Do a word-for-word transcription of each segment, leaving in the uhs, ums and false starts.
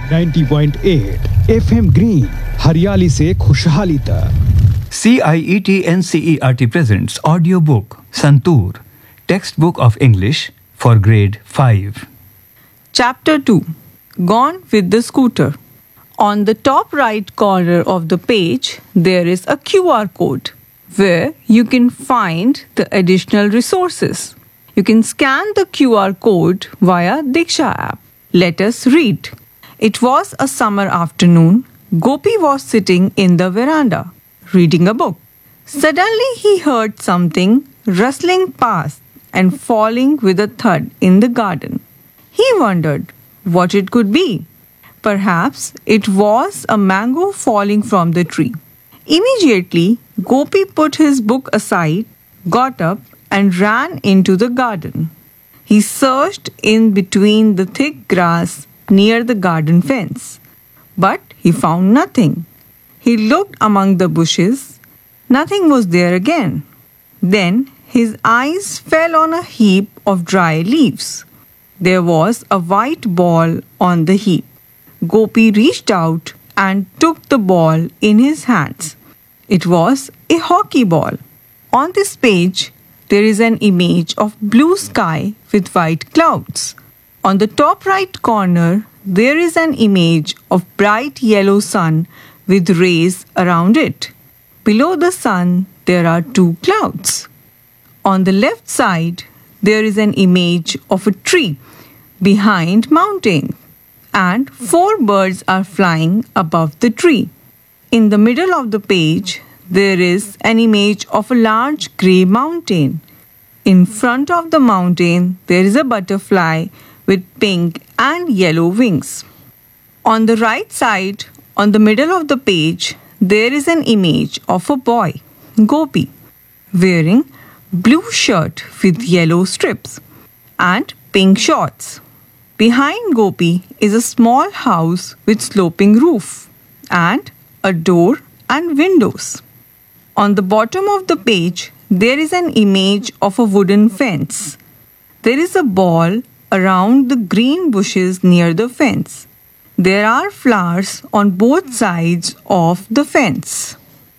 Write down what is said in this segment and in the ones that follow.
ninety point eight F M Green, हरियाली से खुशहाली तक। C I E T N C E R T presents audiobook Santoor, textbook of English for grade five. Chapter two. Gone with the Scooter. On the top right corner of the page, there is a Q R code where you can find the additional resources. You can scan the Q R code via Diksha app. Let us read. It was a summer afternoon. Gopi was sitting in the veranda, reading a book. Suddenly he heard something rustling past and falling with a thud in the garden. He wondered what it could be. Perhaps it was a mango falling from the tree. Immediately, Gopi put his book aside, got up, and ran into the garden. He searched in between the thick grass near the garden fence, but he found nothing. He looked among the bushes. Nothing was there again. Then his eyes fell on a heap of dry leaves. There was a white ball on the heap. Gopi reached out and took the ball in his hands. It was a hockey ball. On this page, there is an image of blue sky with white clouds. On the top right corner, there is an image of bright yellow sun with rays around it. Below the sun, there are two clouds. On the left side, there is an image of a tree behind mountain, and four birds are flying above the tree. In the middle of the page, there is an image of a large grey mountain. In front of the mountain, there is a butterfly with pink and yellow wings. On the right side, on the middle of the page, there is an image of a boy, Gopi, wearing blue shirt with yellow strips and pink shorts. Behind Gopi is a small house with sloping roof and a door and windows. On the bottom of the page, there is an image of a wooden fence. There is a ball around the green bushes near the fence. There are flowers on both sides of the fence.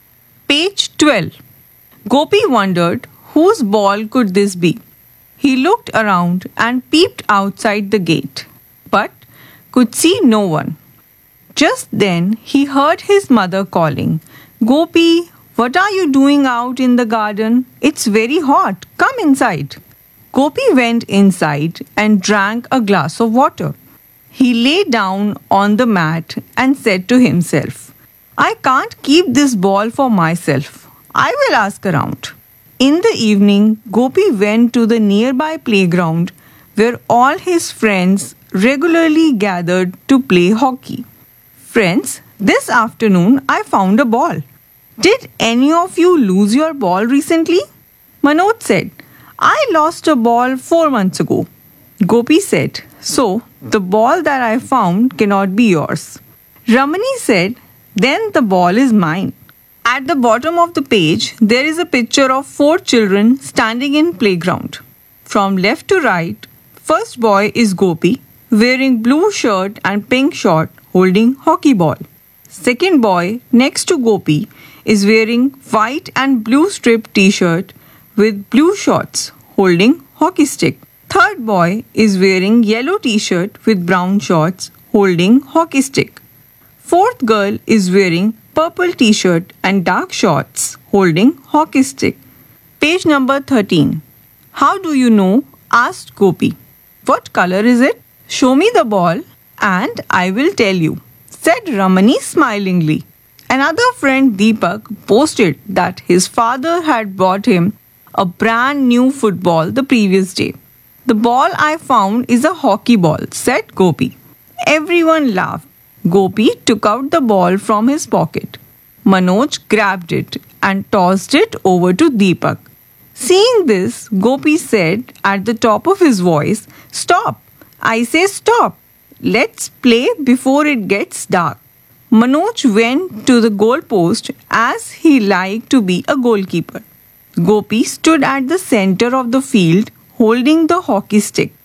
Page twelve. Gopi wondered whose ball could this be. He looked around and peeped outside the gate, but could see no one. Just then he heard his mother calling, "Gopi, what are you doing out in the garden? It's very hot. Come inside." Gopi went inside and drank a glass of water. He lay down on the mat and said to himself, "I can't keep this ball for myself. I will ask around." In the evening, Gopi went to the nearby playground where all his friends regularly gathered to play hockey. "Friends, this afternoon I found a ball. Did any of you lose your ball recently?" Manoj said, "I lost a ball four months ago." Gopi said, "So, the ball that I found cannot be yours." Ramani said, "Then the ball is mine." At the bottom of the page, there is a picture of four children standing in playground. From left to right, first boy is Gopi, wearing blue shirt and pink short, holding hockey ball. Second boy, next to Gopi, is wearing white and blue striped t-shirt with blue shorts, holding hockey stick. Third boy is wearing yellow t-shirt with brown shorts, holding hockey stick. Fourth girl is wearing purple t-shirt and dark shorts, holding hockey stick. Page number thirteen. "How do you know?" asked Gopi. "What color is it? Show me the ball and I will tell you," said Ramani smilingly. Another friend, Deepak, boasted that his father had bought him a brand new football the previous day. "The ball I found is a hockey ball," said Gopi. Everyone laughed. Gopi took out the ball from his pocket. Manoj grabbed it and tossed it over to Deepak. Seeing this, Gopi said at the top of his voice, "Stop! I say stop! Let's play before it gets dark." Manoj went to the goalpost as he liked to be a goalkeeper. Gopi stood at the center of the field holding the hockey stick.